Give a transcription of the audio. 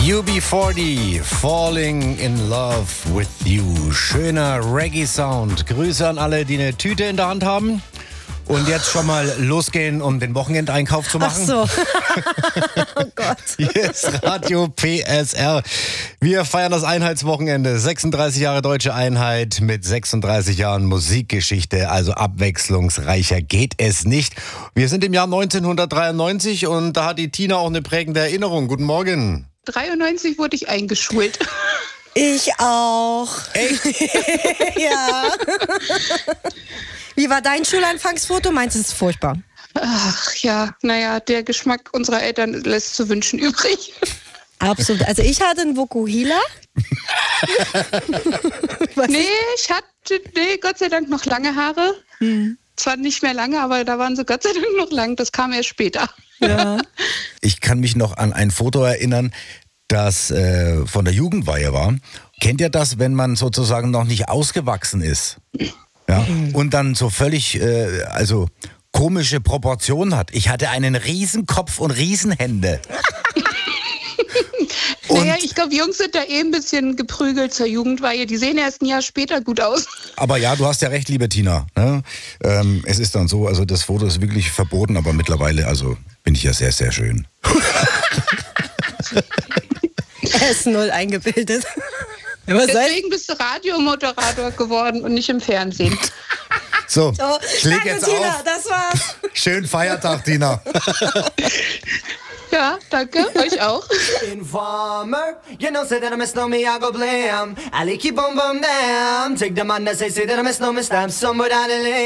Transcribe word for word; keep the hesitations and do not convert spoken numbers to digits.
U B vierzig, Falling in Love with You. Schöner Reggae-Sound. Grüße an alle, die eine Tüte in der Hand haben. Und jetzt schon mal losgehen, um den Wochenendeinkauf zu machen. Ach so. Oh Gott. Hier ist Radio P S R. Wir feiern das Einheitswochenende. sechsunddreißig Jahre Deutsche Einheit mit sechsunddreißig Jahren Musikgeschichte. Also abwechslungsreicher geht es nicht. Wir sind im Jahr neunzehnhundertdreiundneunzig und da hat die Tina auch eine prägende Erinnerung. Guten Morgen. dreiundneunzig wurde ich eingeschult. Ich auch. Echt? Ja. Wie war dein Schulanfangsfoto? Meinst du, es ist furchtbar? Ach ja, naja, der Geschmack unserer Eltern lässt zu wünschen übrig. Absolut. Also ich hatte einen Vokuhila. Nee, ich hatte, nee, Gott sei Dank noch lange Haare. Hm. Zwar nicht mehr lange, aber da waren sie Gott sei Dank noch lang. Das kam erst später. Ja. Ich kann mich noch an ein Foto erinnern, das äh, von der Jugendweihe war. Kennt ihr das, wenn man sozusagen noch nicht ausgewachsen ist? Ja? Und dann so völlig, äh, also komische Proportionen hat. Ich hatte einen Riesenkopf und Riesenhände. Naja, ich glaube, Jungs sind da eh ein bisschen geprügelt zur Jugendweihe. Die sehen erst ein Jahr später gut aus. Aber ja, du hast ja recht, liebe Tina. Ne? Ähm, es ist dann so, also das Foto ist wirklich verboten, aber mittlerweile, also bin ich ja sehr, sehr schön. Er ist null eingebildet. Deswegen bist du Radiomoderator geworden und nicht im Fernsehen. So, So, ich leg danke, jetzt Tina, auf. das war's. Schönen Feiertag, Tina. Ja, danke, euch auch. Informer, you know, say that I miss no me, I go blam. I like keep on bum down. Take the man that say, say that I miss no me, stab somewhere down the lane.